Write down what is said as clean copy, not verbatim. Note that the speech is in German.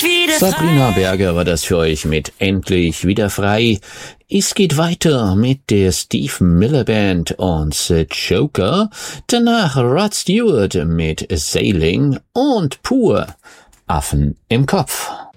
wieder Sabrina frei. Berger war das für euch mit Endlich wieder frei. Es geht weiter mit der Steve Miller Band und The Joker. Danach Rod Stewart mit Sailing und Pur Affen im Kopf.